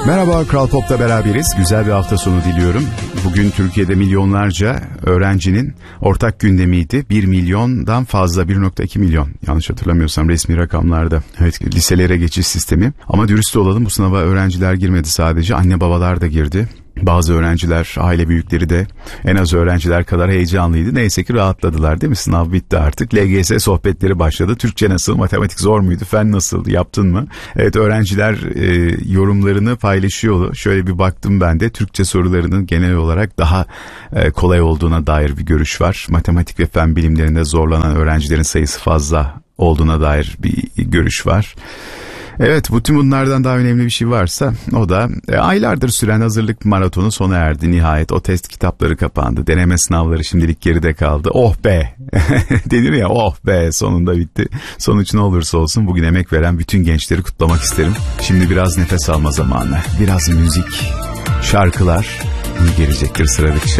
Merhaba, Kral Pop'ta beraberiz. Güzel bir hafta sonu diliyorum. Bugün Türkiye'de milyonlarca öğrencinin ortak gündemiydi. 1 milyondan fazla, 1,2 milyon yanlış hatırlamıyorsam resmi rakamlarda. Evet, liselere geçiş sistemi. Ama dürüst olalım, bu sınava öğrenciler girmedi sadece. Anne babalar da girdi. Bazı öğrenciler, aile büyükleri de en az öğrenciler kadar heyecanlıydı. Neyse ki rahatladılar, değil mi? Sınav bitti artık. LGS sohbetleri başladı. Türkçe nasıl, matematik zor muydu, fen nasıl, yaptın mı? Evet, öğrenciler yorumlarını paylaşıyor. Şöyle bir baktım ben de. Türkçe sorularının genel olarak daha kolay olduğuna dair bir görüş var. Matematik ve fen bilimlerinde zorlanan öğrencilerin sayısı fazla olduğuna dair bir görüş var. Evet, bütün bunlardan daha önemli bir şey varsa o da aylardır süren hazırlık maratonu sona erdi nihayet. O test kitapları kapandı. Deneme sınavları şimdilik geride kaldı. Oh be denir ya, oh be, sonunda bitti. Sonuç ne olursa olsun bugün emek veren bütün gençleri kutlamak isterim. Şimdi biraz nefes alma zamanı. Biraz müzik, şarkılar iyi gelecektir sıradaki şarkı.